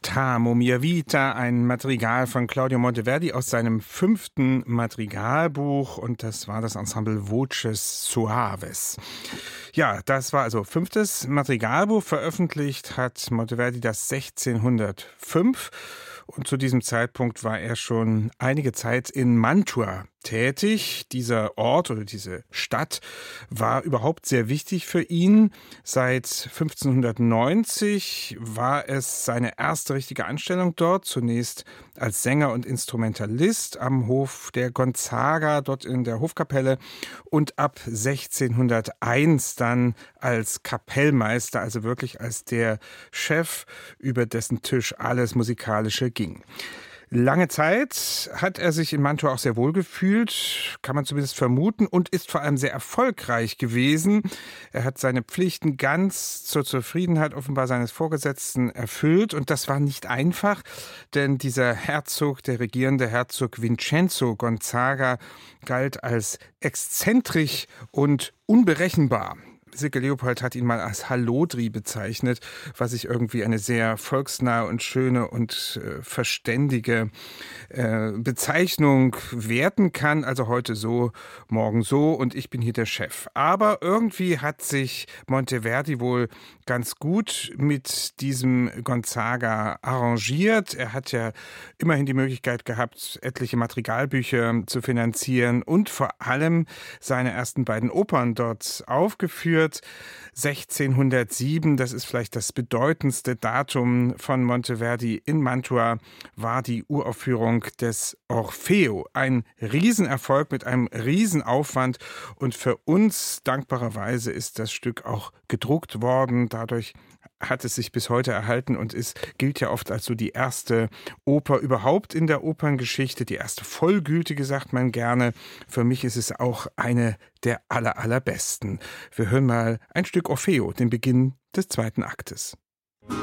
T'amo mia vita, ein Madrigal von Claudio Monteverdi aus seinem 5. Madrigalbuch, und das war das Ensemble Voces Suaves. Ja, das war also 5. Madrigalbuch. Veröffentlicht hat Monteverdi das 1605. Und zu diesem Zeitpunkt war er schon einige Zeit in Mantua tätig. Dieser Ort oder diese Stadt war überhaupt sehr wichtig für ihn. Seit 1590 war es seine erste richtige Anstellung dort. Zunächst als Sänger und Instrumentalist am Hof der Gonzaga, dort in der Hofkapelle. Und ab 1601 dann als Kapellmeister, also wirklich als der Chef, über dessen Tisch alles Musikalische ging. Lange Zeit hat er sich in Mantua auch sehr wohl gefühlt, kann man zumindest vermuten, und ist vor allem sehr erfolgreich gewesen. Er hat seine Pflichten ganz zur Zufriedenheit offenbar seines Vorgesetzten erfüllt, und das war nicht einfach, denn dieser Herzog, der regierende Herzog Vincenzo Gonzaga, galt als exzentrisch und unberechenbar. Silke Leopold hat ihn mal als Hallodri bezeichnet, was ich irgendwie eine sehr volksnahe und schöne und verständige Bezeichnung werten kann. Also heute so, morgen so, und ich bin hier der Chef. Aber irgendwie hat sich Monteverdi wohl ganz gut mit diesem Gonzaga arrangiert. Er hat ja immerhin die Möglichkeit gehabt, etliche Madrigalbücher zu finanzieren und vor allem seine ersten beiden Opern dort aufgeführt. 1607, das ist vielleicht das bedeutendste Datum von Monteverdi in Mantua, war die Uraufführung des Orfeo. Ein Riesenerfolg mit einem Riesenaufwand, und für uns dankbarerweise ist das Stück auch gedruckt worden. Dadurch hat es sich bis heute erhalten und gilt ja oft als so die erste Oper überhaupt in der Operngeschichte, die erste vollgültige, sagt man gerne. Für mich ist es auch eine der allerbesten. Wir hören mal ein Stück Orfeo, den Beginn des 2. Aktes.